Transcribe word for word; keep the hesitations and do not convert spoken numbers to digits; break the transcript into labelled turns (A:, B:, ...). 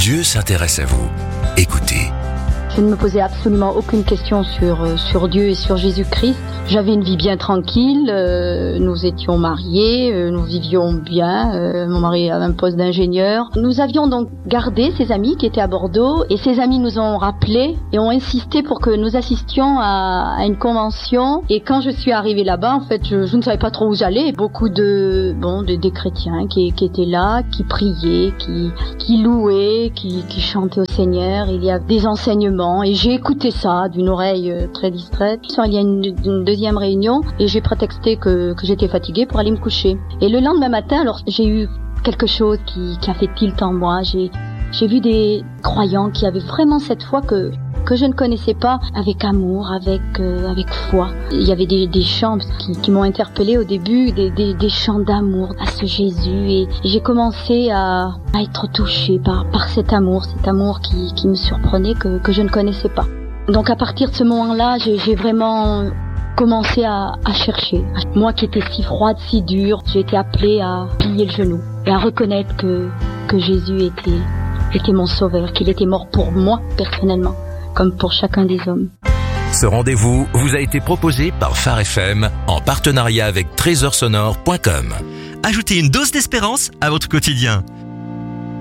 A: Dieu s'intéresse à vous. Écoutez.
B: Je ne me posais absolument aucune question sur, euh, sur Dieu et sur Jésus-Christ. J'avais une vie bien tranquille, euh, nous étions mariés, euh, nous vivions bien, euh, mon mari avait un poste d'ingénieur. Nous avions donc gardé ses amis qui étaient à Bordeaux et ces amis nous ont rappelés et ont insisté pour que nous assistions à, à une convention. Et quand je suis arrivée là-bas, en fait, je, je ne savais pas trop où j'allais. Beaucoup de, bon, de, des chrétiens qui, qui étaient là, qui priaient, qui, qui louaient, qui, qui chantaient au Seigneur. Il y a des enseignements. Et j'ai écouté ça d'une oreille très distraite. Il y a une, une deuxième réunion et j'ai prétexté que, que j'étais fatiguée pour aller me coucher. Et le lendemain matin, alors j'ai eu quelque chose qui, qui a fait tilt en moi. J'ai, j'ai vu des croyants qui avaient vraiment cette foi que que je ne connaissais pas, avec amour, avec euh, avec foi. Il y avait des, des chants qui, qui m'ont interpellée au début, des, des, des chants d'amour à ce Jésus, et, et j'ai commencé à, à être touchée par par cet amour, cet amour qui, qui me surprenait, que, que je ne connaissais pas. Donc à partir de ce moment-là, j'ai, j'ai vraiment commencé à, à chercher. Moi qui étais si froide, si dure, j'ai été appelée à plier le genou et à reconnaître que que Jésus était était mon sauveur, qu'il était mort pour moi personnellement, comme pour chacun des hommes.
A: Ce rendez-vous vous a été proposé par Phare F M en partenariat avec trésor sonore point com.
C: Ajoutez une dose d'espérance à votre quotidien.